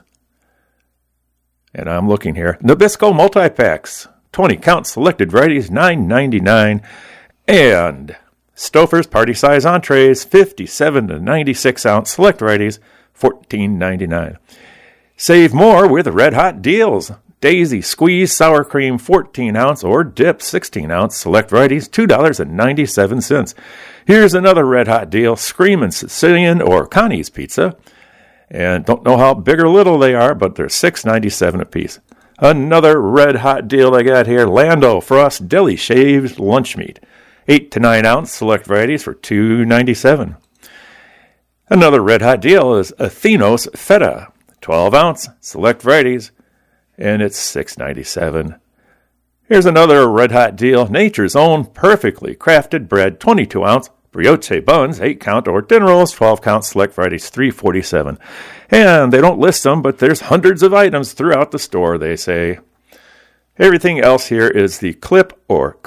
And I'm looking here. Nabisco multi-packs, twenty count selected varieties, nine ninety-nine. And Stouffer's party size entrees, fifty-seven to ninety-six ounce select varieties, fourteen ninety-nine. Save more with red hot deals. Daisy squeeze sour cream, fourteen ounce, or dip, sixteen ounce select varieties, two ninety-seven. Here's another red hot deal. Screamin' Sicilian or Connie's pizza. And don't know how big or little they are, but they're six ninety-seven a piece. Another red hot deal I got here. Lando Frost Deli Shaved Lunch Meat. eight to nine ounce select varieties for two ninety-seven. Another red hot deal is Athenos Feta. twelve ounce select varieties, and it's six ninety-seven. Here's another red hot deal. Nature's Own perfectly crafted bread, twenty-two ounce. Brioche buns, eight count, or dinner rolls, twelve count, select varieties, three forty-seven. And they don't list them, but there's hundreds of items throughout the store, they say. Everything else here is the clip or click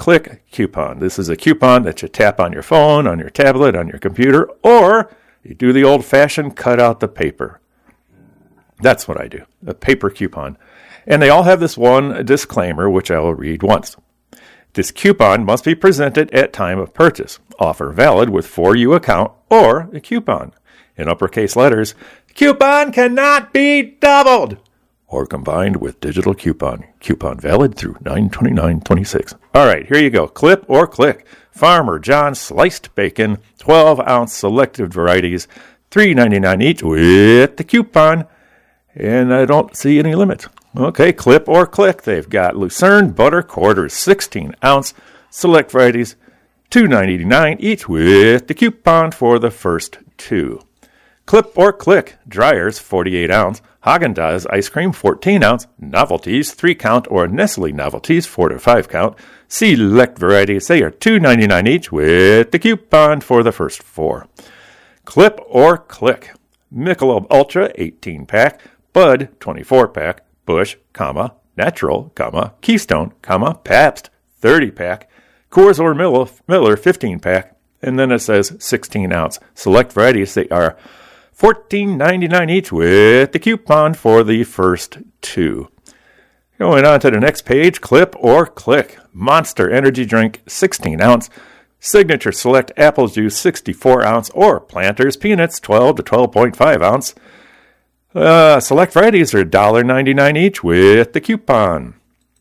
coupon. This is a coupon that you tap on your phone, on your tablet, on your computer, or you do the old-fashioned cut out the paper. That's what I do, a paper coupon. And they all have this one disclaimer, which I will read once. This coupon must be presented at time of purchase. Offer valid with for you account or a coupon. In uppercase letters, coupon cannot be doubled or combined with digital coupon. Coupon valid through nine twenty-nine twenty-six. All right, here you go. Clip or click. Farmer John sliced bacon, twelve ounce selected varieties, three ninety-nine each with the coupon. And I don't see any limits. Okay, clip or click. They've got Lucerne butter quarters, sixteen ounce, select varieties, two ninety-nine each with the coupon for the first two. Clip or click. Dryers, forty-eight ounce, Haagen-Dazs ice cream, fourteen ounce, novelties, three count, or Nestle novelties, four to five count. Select varieties. They are two ninety-nine each with the coupon for the first four. Clip or click. Michelob Ultra, eighteen pack, Bud, twenty-four pack, Busch, comma, Natural, comma, Keystone, comma, Pabst, thirty pack, Coors or Miller, Miller, fifteen pack, and then it says sixteen ounce. Select varieties, they are fourteen ninety-nine each with the coupon for the first two. Going on to the next page, clip or click. Monster Energy Drink, sixteen ounce, Signature Select Apple Juice, sixty-four ounce, or Planters Peanuts, twelve to twelve point five ounce. Uh, select varieties are one ninety-nine each with the coupon.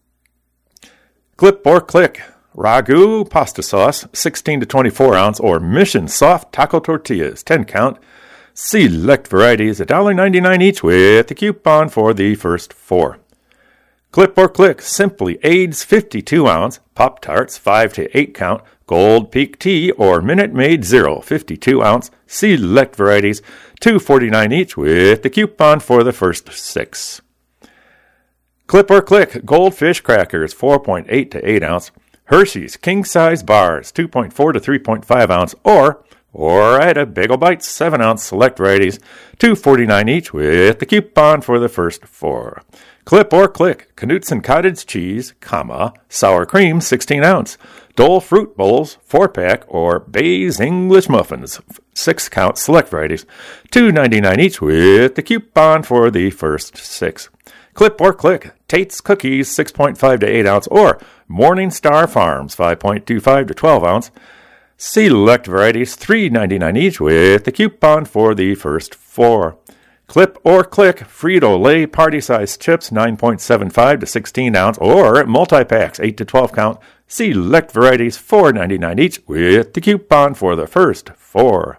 Clip or click. Ragu pasta sauce, sixteen to twenty-four ounce, or Mission Soft Taco Tortillas, ten count. Select varieties, one ninety-nine each with the coupon for the first four. Clip or click. Simply Aids, fifty-two ounce, Pop-Tarts, five to eight count, Gold Peak Tea, or Minute Maid Zero, fifty-two ounce. Select varieties, two forty-nine each with the coupon for the first six. Clip or click. Goldfish crackers, four point eight to eight ounce, Hershey's king size bars, two point four to three point five ounce, or or at a Bagel Bites, seven ounce. Select varieties, two forty-nine each with the coupon for the first four. Clip or click. Knudsen cottage cheese, comma, sour cream, sixteen ounce, Dole fruit bowls, four pack, or Bay's English muffins, six count. Select varieties, two ninety-nine each with the coupon for the first six. Clip or click. Tate's cookies, six point five to eight ounce, or Morning Star Farms, five point two five to twelve ounce. Select varieties, three ninety-nine each with the coupon for the first four. Clip or click. Frito-Lay party-sized chips, nine point seven five to sixteen ounce, or multi-packs, eight to twelve count. Select varieties, four ninety-nine each with the coupon for the first four.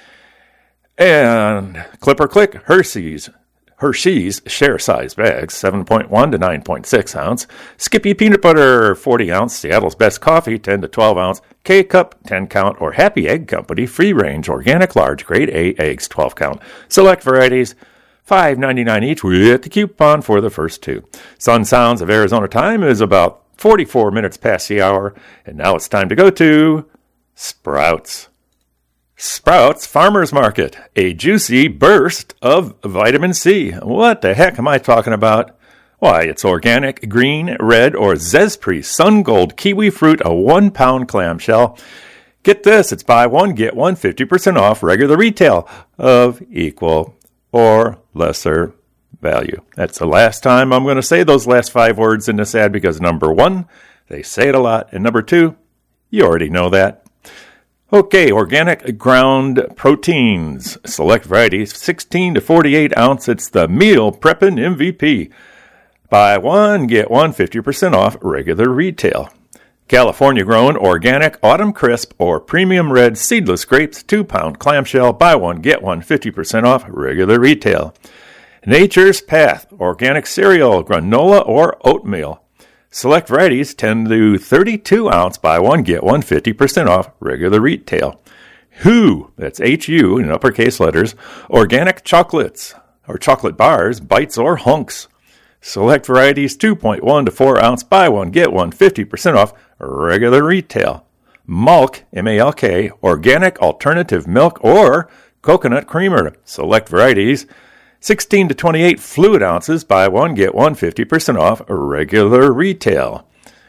And clip or click. Hershey's. Hershey's share-size bags, seven point one to nine point six ounce. Skippy peanut butter, forty ounce. Seattle's Best Coffee, ten to twelve ounce. K-Cup, ten count. Or Happy Egg Company, free-range, organic, large, grade A eggs, twelve count. Select varieties, five ninety-nine each with the coupon for the first two. Sun Sounds of Arizona time is about forty-four minutes past the hour, and now it's time to go to Sprouts. Sprouts Farmers Market, a juicy burst of vitamin C. What the heck am I talking about? Why, it's organic, green, red, or Zespri Sun Gold kiwi fruit, a one pound clamshell. Get this, it's buy one, get one, fifty percent off regular retail of equal or lesser value. That's the last time I'm going to say those last five words in this ad because number one, they say it a lot, and number two, you already know that. Okay, organic ground proteins, select varieties, sixteen to forty-eight ounce. It's the meal prepping M V P. Buy one, get one, fifty percent off regular retail. California grown organic autumn crisp or premium red seedless grapes, two pound clamshell. Buy one, get one, fifty percent off regular retail. Nature's Path organic cereal, granola or oatmeal. Select varieties, ten to thirty-two ounce, buy one, get one, fifty percent off, regular retail. Who, that's H U in uppercase letters, organic chocolates, or chocolate bars, bites or hunks. Select varieties, two point one to four ounce, buy one, get one, fifty percent off, regular retail. Malk, M A L K, organic alternative milk or coconut creamer. Select varieties, sixteen to twenty-eight fluid ounces, buy one, get one, fifty percent off, regular retail.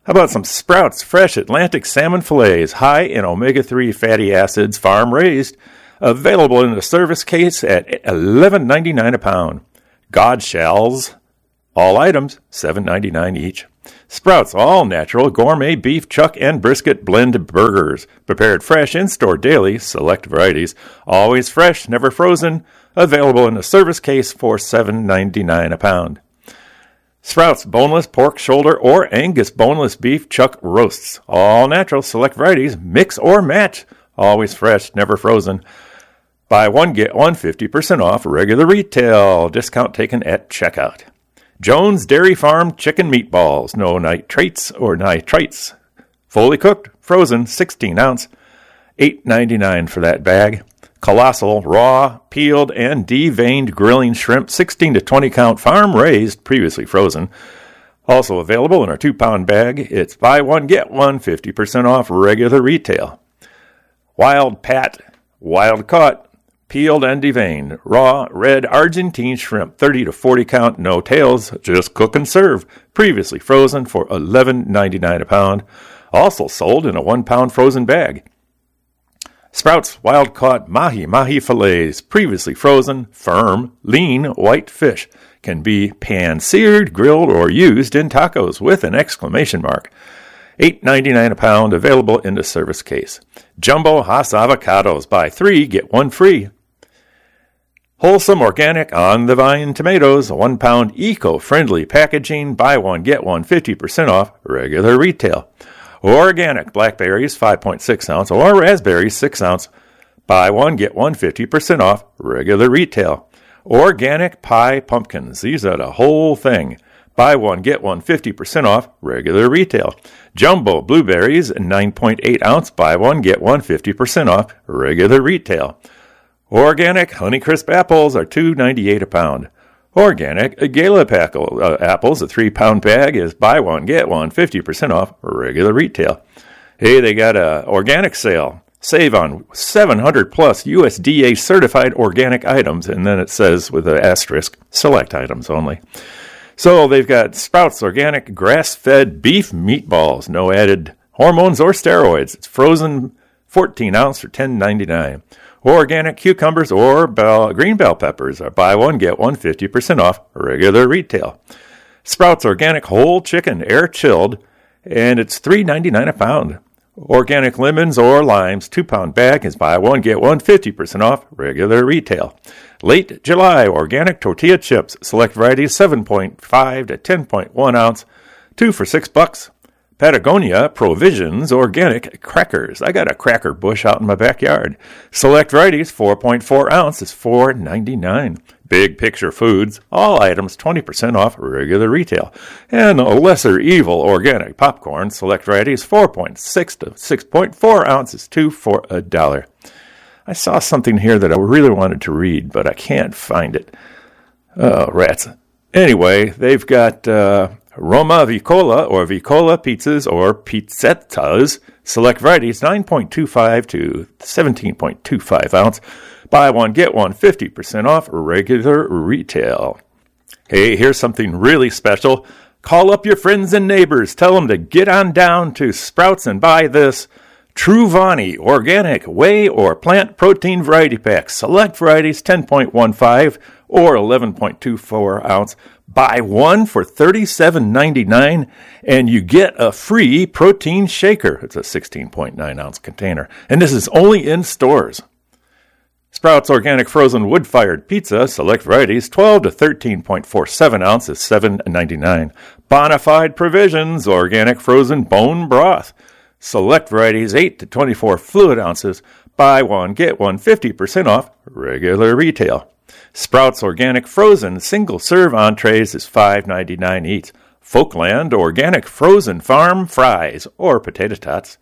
How about some Sprouts fresh Atlantic salmon fillets, high in omega three fatty acids, farm raised, available in the service case at eleven ninety-nine a pound. God shells, all items seven ninety-nine each. Sprouts all natural gourmet beef, chuck, and brisket blend burgers, prepared fresh in store daily, select varieties, always fresh, never frozen, available in the service case for seven ninety-nine a pound. Sprouts boneless pork shoulder or Angus boneless beef chuck roasts. All natural, select varieties, mix or match. Always fresh, never frozen. Buy one, get one fifty percent off regular retail. Discount taken at checkout. Jones Dairy Farm chicken meatballs. No nitrates or nitrites. Fully cooked, frozen, sixteen ounce. eight ninety-nine for that bag. Colossal, raw, peeled, and deveined grilling shrimp, sixteen to twenty count, farm raised, previously frozen. Also available in our two pound bag. It's buy one, get one, fifty percent off regular retail. Wild Pat, wild caught, peeled and deveined, raw, red Argentine shrimp, thirty to forty count, no tails, just cook and serve, previously frozen for eleven ninety-nine a pound. Also sold in a one pound frozen bag. Sprouts wild-caught mahi-mahi fillets, previously frozen, firm, lean, white fish. Can be pan-seared, grilled, or used in tacos with an exclamation mark. eight ninety-nine a pound, available in the service case. Jumbo Hass avocados, buy three, get one free. Wholesome organic on-the-vine tomatoes, one pound eco-friendly packaging, buy one, get one, fifty percent off, regular retail. Organic blackberries, five point six ounce, or raspberries, six ounce. Buy one, get one, fifty percent off, regular retail. Organic pie pumpkins, these are the whole thing. Buy one, get one, fifty percent off, regular retail. Jumbo blueberries, nine point eight ounce, buy one, get one, fifty percent off, regular retail. Organic Honeycrisp apples are two ninety-eight a pound. Organic Gala Packle, uh, apples, a three pound bag, is buy one, get one, fifty percent off, regular retail. Hey, they got a organic sale. Save on seven hundred plus U S D A certified organic items, and then it says with an asterisk, select items only. So they've got Sprouts organic grass-fed beef meatballs, no added hormones or steroids. It's frozen fourteen ounce for ten ninety-nine. Organic cucumbers or bell, green bell peppers are buy one, get one, fifty percent off, regular retail. Sprouts organic whole chicken, air chilled, and it's three ninety-nine a pound. Organic lemons or limes, two pound bag is buy one, get one, fifty percent off, regular retail. Late July organic tortilla chips, select varieties, seven point five to ten point one ounce, two for six bucks. Patagonia Provisions organic crackers. I got a cracker bush out in my backyard. Select varieties, four point four ounce is four ninety-nine. Big Picture Foods, all items twenty percent off regular retail. And Lesser Evil organic popcorn, select varieties, four point six to six point four ounces, two for a dollar. I saw something here that I really wanted to read, but I can't find it. Oh, rats. Anyway, they've got uh, Roma Vicola or Vicola pizzas or pizzettas. Select varieties, nine point two five to seventeen point two five ounce. Buy one, get one, fifty percent off regular retail. Hey, here's something really special. Call up your friends and neighbors. Tell them to get on down to Sprouts and buy this Truvani organic whey or plant protein variety pack. Select varieties, ten point one five or eleven point two four ounce. Buy one for thirty-seven ninety-nine and you get a free protein shaker. It's a sixteen point nine ounce container. And this is only in stores. Sprouts organic frozen wood-fired pizza, select varieties, twelve to thirteen point four seven ounces, seven ninety-nine. Bonafide Provisions organic frozen bone broth. Select varieties, eight to twenty-four fluid ounces. Buy one, get one, fifty percent off, regular retail. Sprouts organic frozen single-serve entrees is five ninety-nine each. Folkland organic frozen farm fries or potato tots.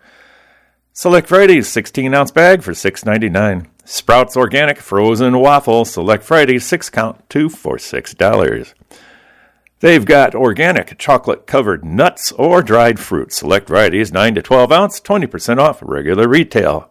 Select varieties, sixteen ounce bag for six ninety-nine. Sprouts organic frozen waffle, select varieties, six count, two for six dollars. They've got organic chocolate-covered nuts or dried fruit. Select varieties, nine to twelve ounce, twenty percent off, regular retail.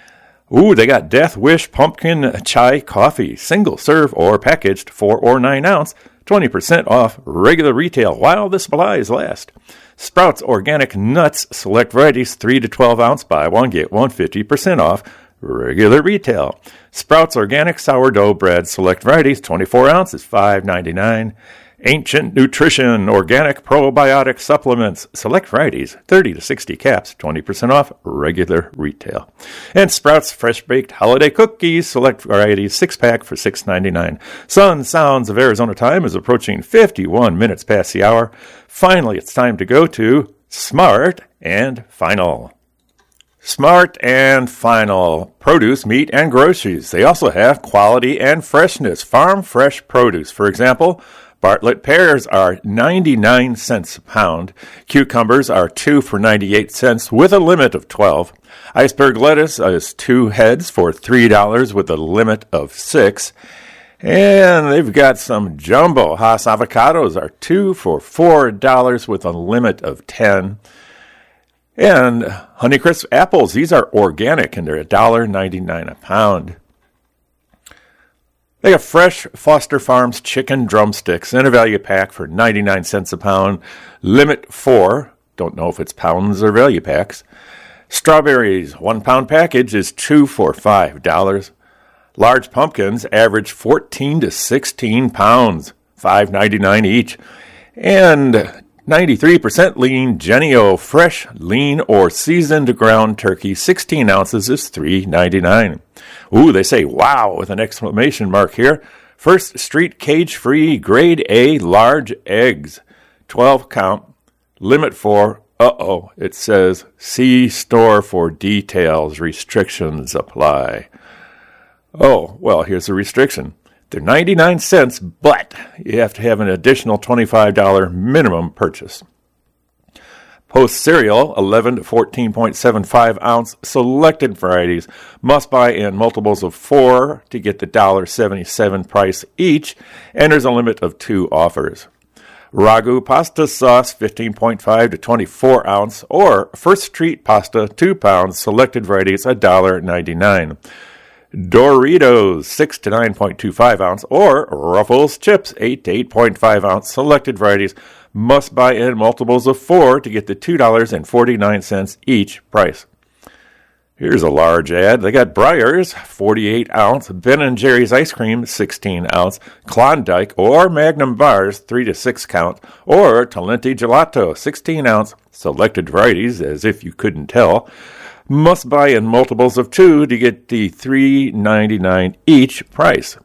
Ooh, they got Death Wish pumpkin chai coffee, single serve or packaged, four or nine ounce, twenty percent off regular retail while the supplies last. Sprouts Organic Nuts Select Varieties three to twelve ounce, buy one, get one, fifty percent off regular retail. Sprouts Organic Sourdough Bread Select Varieties twenty-four ounces, five ninety-nine. Ancient Nutrition Organic Probiotic Supplements Select Varieties thirty to sixty caps, twenty percent off regular retail. And Sprouts Fresh Baked Holiday Cookies Select Varieties six pack for six ninety-nine. Sun Sounds of Arizona time is approaching fifty-one minutes past the hour. Finally, it's time to go to Smart and Final. Smart and Final produce, meat, and groceries. They also have quality and freshness. Farm fresh produce, for example. Bartlett pears are ninety-nine cents a pound. Cucumbers are two for ninety-eight cents with a limit of twelve. Iceberg lettuce is two heads for three dollars with a limit of six. And they've got some jumbo Hass avocados are two for four dollars with a limit of ten. And Honeycrisp apples, these are organic and they're one dollar and ninety-nine cents a pound. They have fresh Foster Farms chicken drumsticks in a value pack for ninety-nine cents a pound. Limit four. Don't know if it's pounds or value packs. Strawberries, one pound package is two for five dollars. Large pumpkins average fourteen to sixteen pounds, five ninety-nine each. And ninety-three percent lean Jennie-O fresh, lean, or seasoned ground turkey, sixteen ounces is three ninety-nine. Ooh, they say wow with an exclamation mark here. First Street cage-free grade A large eggs, twelve count, limit for, uh-oh, it says see store for details, restrictions apply. Oh, well, here's the restriction. They're ninety-nine cents, but you have to have an additional twenty-five dollars minimum purchase. Post cereal, eleven to fourteen point seven five ounce selected varieties. Must buy in multiples of four to get the one dollar and seventy-seven cents price each, and there's a limit of two offers. Ragu pasta sauce, fifteen point five to twenty-four ounce, or First Street pasta, two pounds, selected varieties, one dollar and ninety-nine cents. Doritos, six to nine point two five ounce, or Ruffles chips, eight to eight point five ounce, selected varieties. Must buy in multiples of four to get the two dollars and forty-nine cents each price. Here's a large ad. They got Breyers, forty-eight ounce, Ben and Jerry's ice cream, sixteen ounce, Klondike or Magnum bars, three to six count, or Talenti gelato, sixteen ounce, selected varieties, as if you couldn't tell. Must buy in multiples of two to get the three ninety-nine each price.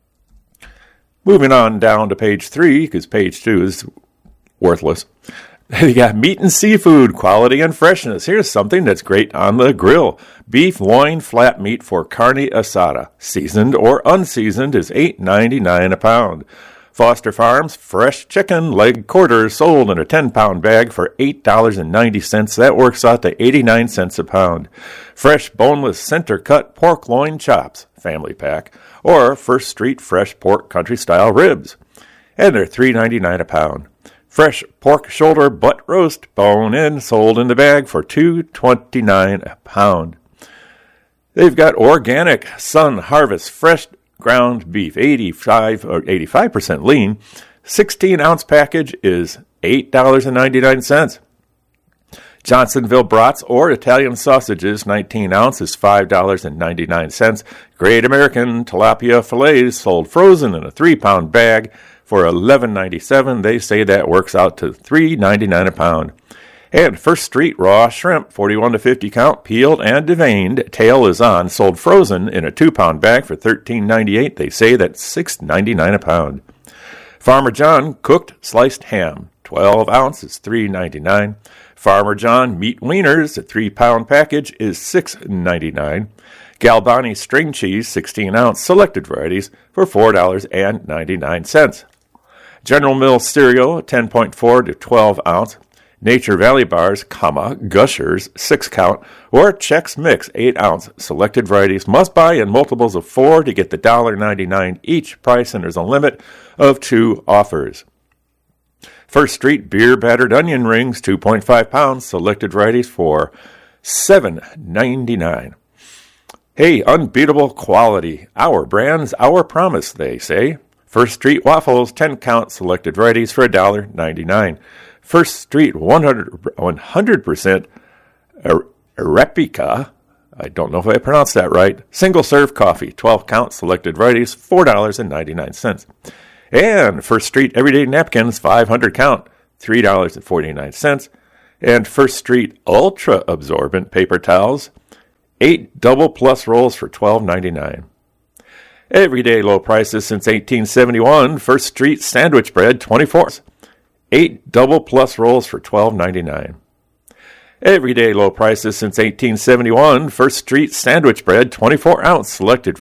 Moving on down to page three, because page two is worthless. They got meat and seafood, quality and freshness. Here's something that's great on the grill. Beef loin flat meat for carne asada, seasoned or unseasoned, is eight ninety-nine a pound. Foster Farms fresh chicken leg quarters sold in a ten pound bag for eight dollars and ninety cents. That works out to eighty-nine cents a pound. Fresh boneless center cut pork loin chops, family pack, or First Street fresh pork country style ribs, and they're three ninety-nine a pound. Fresh pork shoulder butt roast, bone in, sold in the bag for two twenty-nine a pound. They've got organic Sun Harvest fresh ground beef, eighty-five or eighty-five percent lean. sixteen ounce package is eight dollars and ninety-nine cents. Johnsonville brats or Italian sausages, nineteen ounces, five dollars and ninety-nine cents. Great American tilapia fillets sold frozen in a three pound bag for eleven ninety-seven. They say that works out to three ninety-nine a pound. And First Street raw shrimp, forty-one to fifty count, peeled and deveined, tail is on, sold frozen in a two pound bag for thirteen ninety-eight. They say that's six ninety-nine a pound. Farmer John cooked sliced ham, twelve ounces, three ninety-nine. Farmer John meat wieners, a three pound package, is six ninety-nine. Galbani string cheese, sixteen ounce, selected varieties, for four dollars and ninety-nine cents. General Mills cereal, ten point four to twelve ounce. Nature Valley bars, comma, Gushers, six count, or Chex Mix, eight ounce. Selected varieties must buy in multiples of four to get the one dollar and ninety-nine cents each price, and there's a limit of two offers. First Street beer battered onion rings, two point five pounds, selected varieties for seven ninety-nine. Hey, unbeatable quality. Our brands, our promise, they say. First Street waffles, ten count selected varieties for one dollar and ninety-nine cents. First Street one hundred percent Arabica, I don't know if I pronounced that right, single serve coffee, twelve count selected varieties, four dollars and ninety-nine cents. And First Street Everyday Napkins, five hundred count, three dollars and forty-nine cents. And First Street Ultra Absorbent Paper Towels, eight double plus rolls for twelve ninety-nine. Everyday low prices since eighteen seventy-one. First Street Sandwich Bread, twenty-four ounces, eight double plus rolls for twelve ninety-nine. Everyday low prices since eighteen seventy-one. First Street Sandwich Bread, twenty-four ounce selected